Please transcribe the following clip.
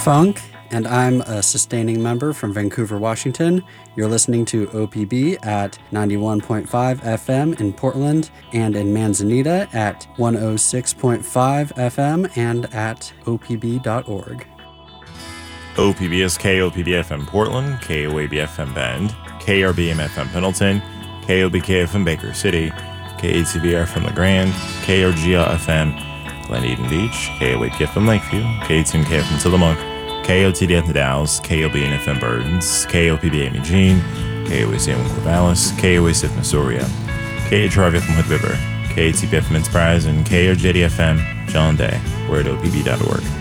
Funk, and I'm a sustaining member from Vancouver, Washington. You're listening to OPB at 91.5 FM in Portland and in Manzanita at 106.5 FM and at opb.org. OPB is KOPB FM Portland, KOAB FM Bend, KRBM FM Pendleton, KOBK FM Baker City, KATB FM La Grande, KRGA FM Glen Eden Beach, KOAP FM Lakeview, K2K FM Tillamook, KOTD FM Dallas, KOBN FM Burdens, KOPB FM Eugene, KOAC FM Corvallis, KOAC FM Astoria, KHRV FM Hood River, KATB FM Enterprise, and KRJD FM John Day. We're at OPB.org.